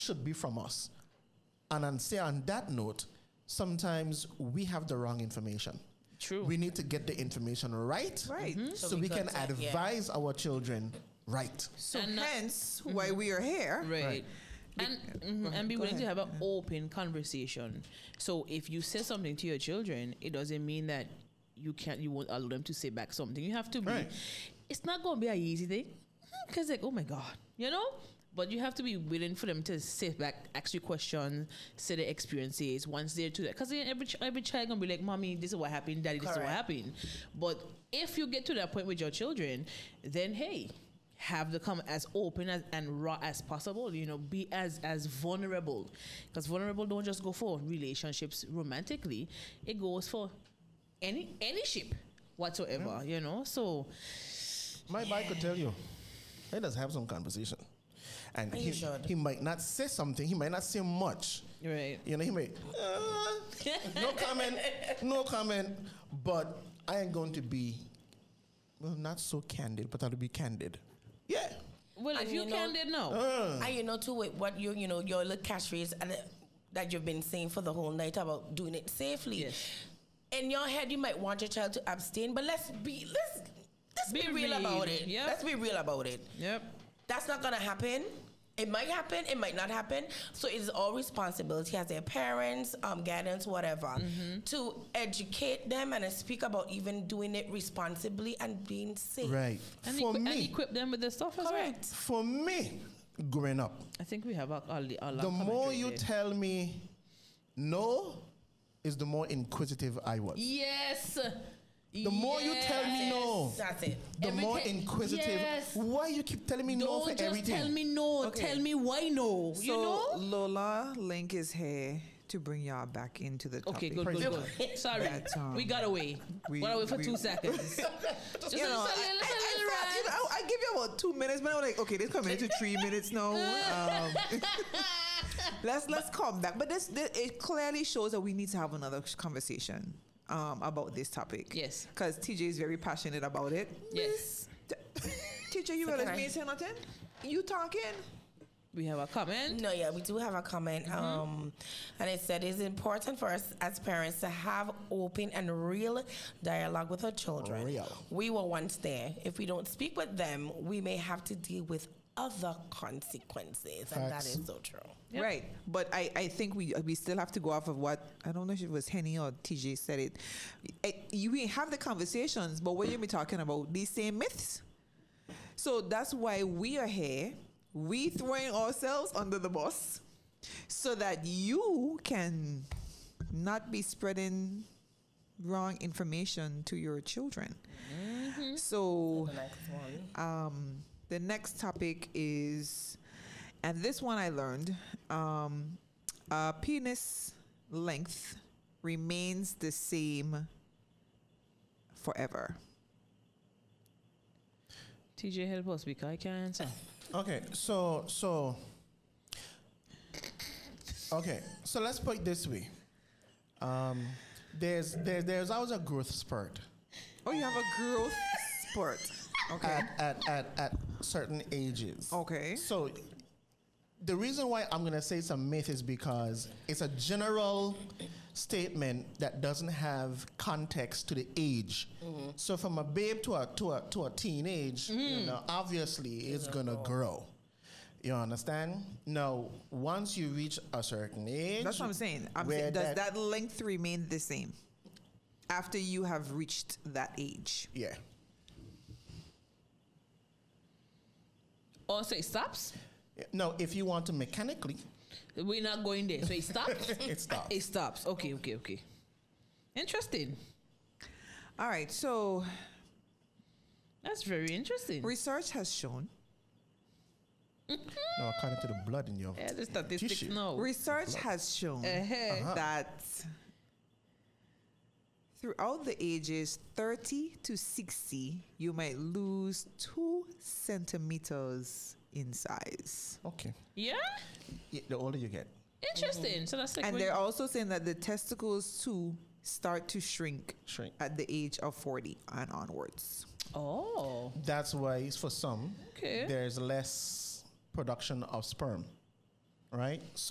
should be from us. And on that note, sometimes we have the wrong information. True. We need to get the information right. Right. So we can advise our children right. So hence why we are here. Right. And be willing to have an open conversation. So if you say something to your children, it doesn't mean that you won't allow them to say back something. You have to be. Right. It's not going to be an easy thing, because like, oh my God, But you have to be willing for them to sit back, ask you questions, say their experiences once they're to that. Because every child gonna be like, "Mommy, this is what happened. Daddy, this is what happened." But if you get to that point with your children, then hey, have them come as open and raw as possible. Be as vulnerable, because vulnerable don't just go for relationships romantically. It goes for any ship whatsoever. So My bike could tell you, let us have some conversation. And he might not say something. He might not say much. Right. He may, no comment. But I ain't going to be, not so candid, but I'll be candid. Yeah. Well, if you candid, no. And too, with what your little catchphrase that you've been saying for the whole night about doing it safely. Yes. In your head, you might want your child to abstain, but let's be real about it. Yep. Let's be real about it. Yep. That's not gonna happen. It might happen, it might not happen. So it's all responsibility as their parents, guidance, whatever, to educate them and speak about even doing it responsibly and being safe. Right. And and equip them with the stuff as well. Correct. For me, growing up, I think we have all the more you tell me no, is the more inquisitive I was. Yes. The more you tell me no, that's it. The more inquisitive. Yes. Why you keep telling me no for Don't just everything? tell me no. Okay. Tell me why no. So Lola Link is here to bring y'all back into the topic. Okay, good. Sorry, we got away. We got away for 2 seconds. Just I give you about 2 minutes, but I'm like, okay, this coming into 3 minutes now. Let's calm back. But this it clearly shows that we need to have another conversation about this topic. Yes, because TJ is very passionate about it. Yes. TJ, you realize me saying nothing? You talking? We have a comment. No, yeah, we do have a comment. And it said it's important for us as parents to have open and real dialogue with our children. We were once there. If we don't speak with them, we may have to deal with other consequences. Facts. And that is so true. Yep. Right. But I think we still have to go off of what, I don't know if it was Henny or TJ said it. We have the conversations, but what you're talking about, these same myths. So that's why we are here. We throwing ourselves under the bus so that you can not be spreading wrong information to your children. So the next topic is, and this one I learned, penis length remains the same forever. TJ, help us because I can't answer. Okay, so let's put it this way. There's always a growth spurt. Oh, you have a growth spurt. Okay. At certain ages. Okay. So the reason why I'm gonna say it's a myth is because it's a general statement that doesn't have context to the age. So from a babe to a teenage, obviously it's gonna grow. You understand? Now, once you reach a certain age, that's what I'm saying. Does that length remain the same after you have reached that age? Yeah. Oh, so it stops? No, if you want to mechanically. We're not going there. So it stops? It stops. It stops. Okay. Interesting. All right, so that's very interesting. Research has shown. No, according to the blood in your the statistics tissue. no. Research has shown that throughout the ages 30 to 60, you might lose 2 centimeters in size. Okay. Yeah? The older you get. Interesting. So that's like, and they're also saying that the testicles too start to shrink at the age of 40 and onwards. Oh. That's why for some, there's less production of sperm. right?